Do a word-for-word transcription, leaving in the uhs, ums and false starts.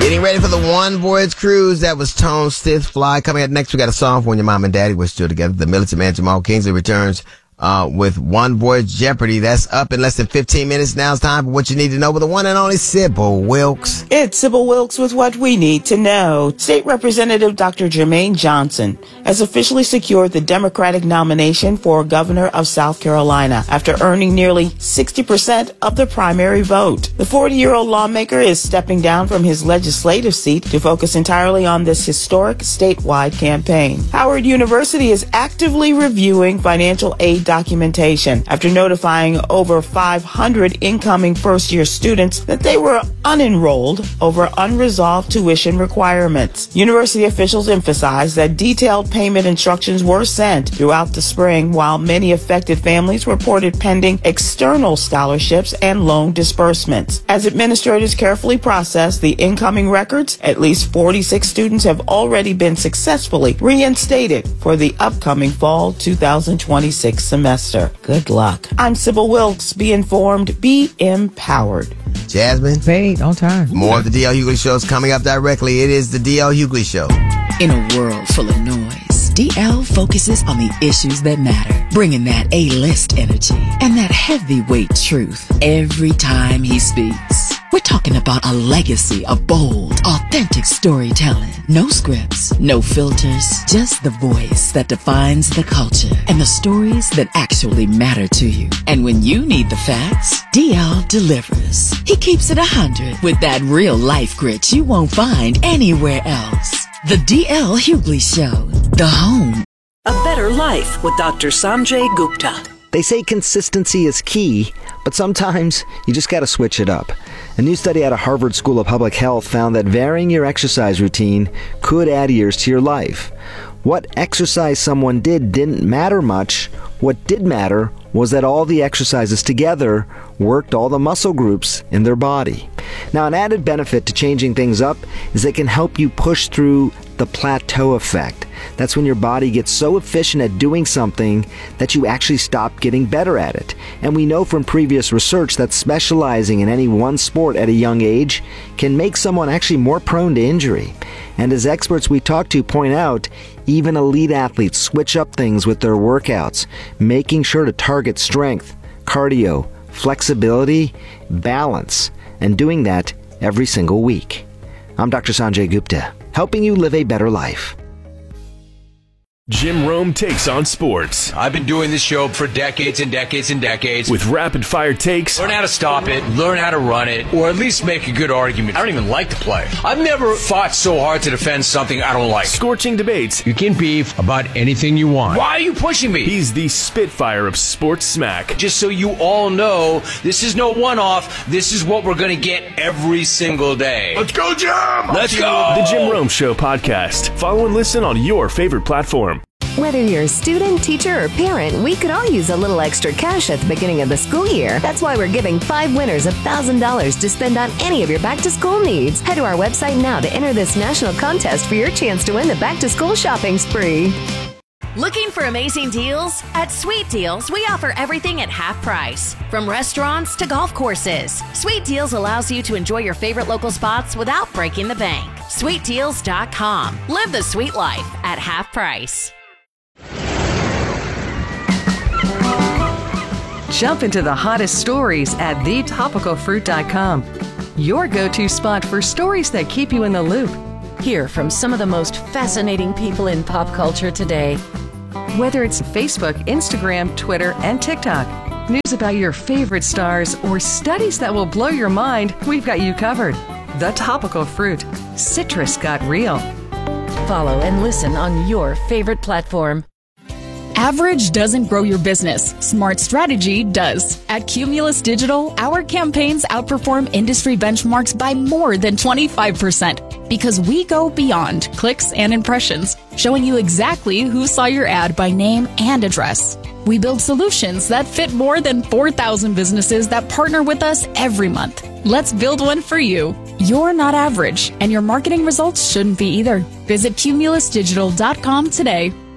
Getting ready for the One Voyage Cruise. That was Tone Stith Fly. Coming up next, we got a song for when your mom and daddy were still together. The Militant Man Jamal Kingsley returns uh, with One Voyage Jeopardy. That's up in less than fifteen minutes. Now it's time for what you need to know with the one and only Sybil Wilkes. It's Sybil Wilkes with what we need to know. State Representative Doctor Jermaine Johnson has officially secured the Democratic nomination for governor of South Carolina after earning nearly sixty percent of the primary vote. The forty-year-old lawmaker is stepping down from his legislative seat to focus entirely on this historic statewide campaign. Howard University is actively reviewing financial aid documentation after notifying over five hundred incoming first-year students that they were unenrolled over unresolved tuition requirements. University officials emphasized that detailed payment instructions were sent throughout the spring, while many affected families reported pending external scholarships and loan disbursements. As administrators carefully process the incoming records, at least forty-six students have already been successfully reinstated for the upcoming fall two thousand twenty-six semester. Good luck. I'm Sybil Wilkes. Be informed, be empowered. Jasmine? Paid on time. More of the D L. Hughley Show is coming up directly. It is the D L. Hughley Show. In a world full of noise, D L focuses on the issues that matter, bringing that A-list energy and that heavyweight truth every time he speaks. We're talking about a legacy of bold, authentic storytelling. No scripts, no filters, just the voice that defines the culture and the stories that actually matter to you. And when you need the facts, D L delivers. He keeps it a hundred with that real life grit you won't find anywhere else. The D L. Hughley Show, the home. A Better Life with Doctor Sanjay Gupta. They say consistency is key, but sometimes you just gotta switch it up. A new study out of Harvard School of Public Health found that varying your exercise routine could add years to your life. What exercise someone did didn't matter much. What did matter was that all the exercises together worked all the muscle groups in their body. Now, an added benefit to changing things up is they can help you push through the plateau effect. That's when your body gets so efficient at doing something that you actually stop getting better at it. And we know from previous research that specializing in any one sport at a young age can make someone actually more prone to injury. And as experts we talk to point out, even elite athletes switch up things with their workouts, making sure to target strength, cardio, flexibility, balance, and doing that every single week. I'm Doctor Sanjay Gupta, helping you live a better life. Jim Rome takes on sports. I've been doing this show for decades and decades and decades. With rapid-fire takes. Learn how to stop it, learn how to run it, or at least make a good argument. I don't even like to play. I've never fought so hard to defend something I don't like. Scorching debates. You can beef about anything you want. Why are you pushing me? He's the Spitfire of sports smack. Just so you all know, this is no one-off. This is what we're going to get every single day. Let's go, Jim! Let's go! The Jim Rome Show podcast. Follow and listen on your favorite platform. Whether you're a student, teacher, or parent, we could all use a little extra cash at the beginning of the school year. That's why we're giving five winners one thousand dollars to spend on any of your back-to-school needs. Head to our website now to enter this national contest for your chance to win the back-to-school shopping spree. Looking for amazing deals? At Sweet Deals, we offer everything at half price. From restaurants to golf courses, Sweet Deals allows you to enjoy your favorite local spots without breaking the bank. sweet deals dot com. Live the sweet life at half price. Jump into the hottest stories at the topical fruit dot com. Your go-to spot for stories that keep you in the loop. Hear from some of the most fascinating people in pop culture today. Whether it's Facebook, Instagram, Twitter, and TikTok, news about your favorite stars, or studies that will blow your mind, we've got you covered. The Topical Fruit. Citrus got real. Follow and listen on your favorite platform. Average doesn't grow your business. Smart strategy does. At Cumulus Digital, our campaigns outperform industry benchmarks by more than twenty-five percent because we go beyond clicks and impressions, showing you exactly who saw your ad by name and address. We build solutions that fit more than four thousand businesses that partner with us every month. Let's build one for you. You're not average, and your marketing results shouldn't be either. Visit cumulus digital dot com today.